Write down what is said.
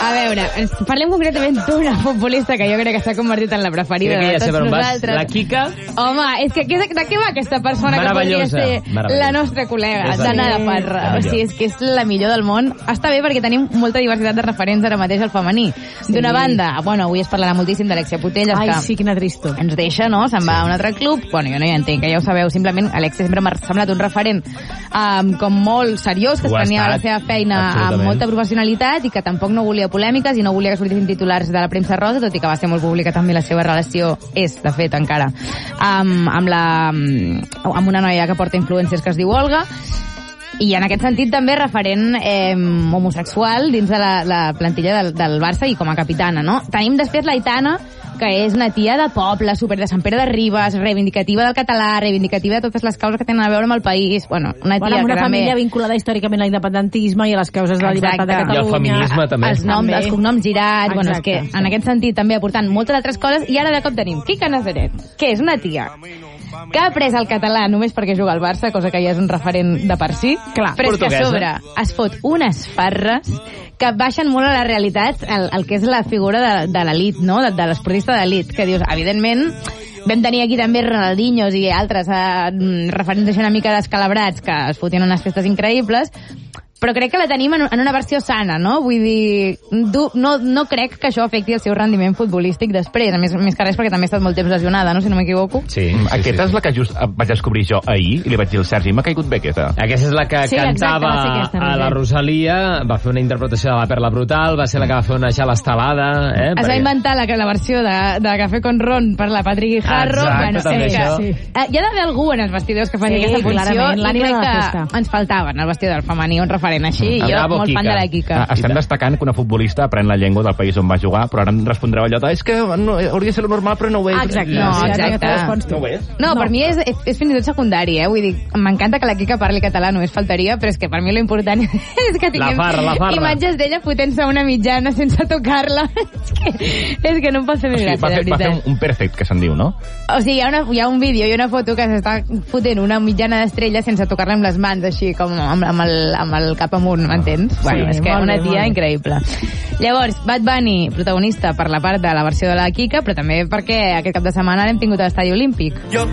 A veure, parlem concretament d'una futbolista que jo crec que s'ha convertit en la preferida de tots nosaltres. La Quica. Home, és que de què va aquesta persona que podria ser la nostra col·lega, Dana de Parra? O sigui, és que és la millor del món. Està bé perquè tenim molta diversitat de referents ara mateix al femení. D'una banda, bueno, avui es parlarà moltíssim d'Alexia Putellas, que sí, quina tristor. ens deixa, no? Se'n va a un altre club. Bueno, jo no hi entenc, que ja ho sabeu. Simplement, Alexia sempre m'ha semblat un referent com molt seriós, que es prenia la seva feina amb molta professionalitat i que tampoc no volia polèmiques i no volia que sortissin titulars de la premsa rosa, tot i que va ser molt pública també la seva relació, és, de fet, encara, amb una noia que porta influencers que es diu Olga, i en aquest sentit també referent homosexual dins de la plantilla del Barça i com a capitana, no? Tenim després l'Aitana, que és una tia de poble, super de Sant Pere de Ribes, reivindicativa del català, reivindicativa de totes les causes que tenen a veure amb el país. Bueno, una tia amb una que família vinculada històricament a l'independentisme i a les causes de la llibertat de Catalunya. I al feminisme també. Els cognoms girats, bueno, és que en aquest sentit també aportant moltes altres coses, i ara de cop tenim Quica Nazaret, que és una tia que ha après el català només perquè juga al Barça, cosa que ja és un referent de per si. Clar, però és que a sobre es fot unes farres que baixen molt a la realitat el que és la figura de l'elit, no? De l'esportista d'elit, que dius, evidentment, vam tenir aquí també Ronaldinhos i altres referents així una mica descalabrats que es fotien unes festes increïbles, però crec que la tenim en una versió sana, no? Vull dir, no crec que això afecti el seu rendiment futbolístic després, a més que res perquè també ha estat molt temps lesionada, no? Si no m'equivoco. Sí. Aquesta és la que just vaig descobrir jo ahir, i li vaig dir al Sergi, m'ha caigut bé aquesta. Aquesta és la que cantava a la Rosalia, va fer una interpretació de La Perla Brutal, va ser la que va fer una xalestalada... Es va inventar la versió de Café con Ron per la Patrick Guijarro. Exacte, hi ha d'haver algú en els vestidors que faci aquesta funció, i crec que ens faltava en el vestidor del femení un referent així, i jo molt fan de la Quica. Estem destacant que una futbolista aprèn la llengua del país on va jugar, però ara em respondreu allò és que hauria de ser lo normal, però no ho és. Exacte. No, per mi és fins i tot secundari, vull dir, m'encanta que la Quica parli català, només faltaria, però és que per mi lo important és que tinguem imatges d'ella fotent-se una mitjana sense tocar-la. És que no em pot fer més gràcia, de veritat. Va fer un perfect, que se'n diu, no? O sigui, hi ha un vídeo i una foto que s'està fotent una mitjana d'estrella sense tocar-la amb les mans, així com amb el cap amunt, m'entens? Bueno, és que una tia increïble. Llavors, Bad Bunny, protagonista per la part de la versió de la Quica, però també perquè aquest cap de setmana l'hem tingut a l'Estadi Olímpic.